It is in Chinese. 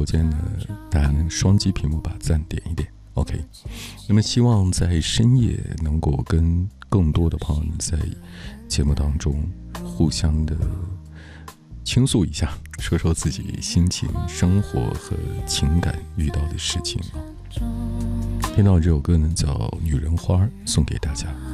间呢，大家能双击屏幕把赞点一点 OK。 那么希望在深夜能够跟更多的朋友们在节目当中互相的倾诉一下，说说自己心情、生活和情感遇到的事情。听到这首歌呢叫《女人花》，送给大家。